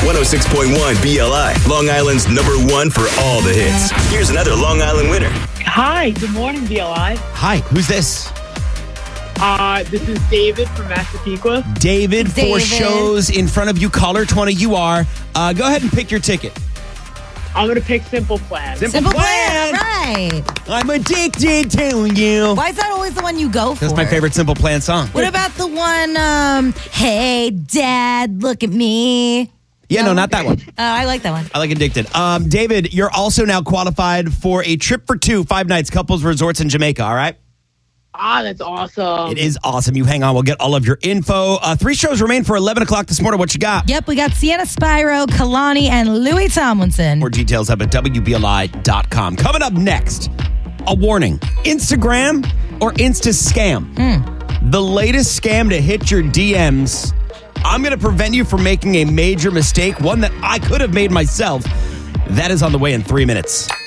106.1 BLI, Long Island's #1 for all the hits. Here's another Long Island winner. Hi, good morning, BLI. Hi, who's this? This is David from Massapequa. David, 4 shows in front of you. Caller 20, you are. Go ahead and pick your ticket. I'm going to pick Simple Plan. Simple Plan, right. I'm addicted to you. Why is that always the one you go for? That's my favorite Simple Plan song. What about the one, Hey, Dad, look at me? Yeah, no, not that one. I like that one. I like Addicted. David, you're also now qualified for a trip for 2, 5 nights, couples resorts in Jamaica, all right? That's awesome. It is awesome. You hang on. We'll get all of your info. 3 shows remain for 11 o'clock this morning. What you got? Yep, we got Sienna Spyro, Kalani, and Louis Tomlinson. More details up at WBLI.com. Coming up next, a warning. Instagram or Insta scam. The latest scam to hit your DMs. I'm going to prevent you from making a major mistake, one that I could have made myself. That is on the way in 3 minutes.